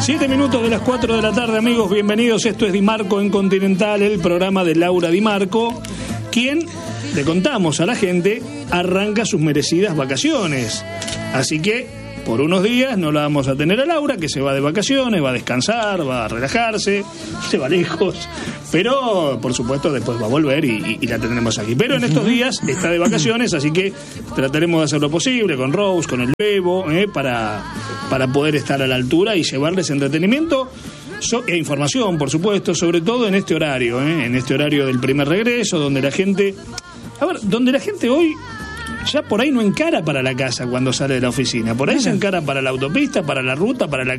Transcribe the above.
7 minutos de las 4 de la tarde, amigos, bienvenidos. Esto es Di Marco en Continental, el programa de Laura Di Marco, quien, le contamos a la gente, arranca sus merecidas vacaciones. Así que por unos días no la vamos a tener a Laura, que se va de vacaciones, va a descansar, va a relajarse, se va lejos, pero por supuesto después va a volver y la tendremos aquí. Pero en estos días está de vacaciones, así que trataremos de hacer lo posible con Rose, con el Bebo, para poder estar a la altura y llevarles entretenimiento e información, por supuesto, sobre todo en este horario del primer regreso, donde la gente hoy ya por ahí no encara para la casa cuando sale de la oficina, por ahí se encara para la autopista, para la ruta, para la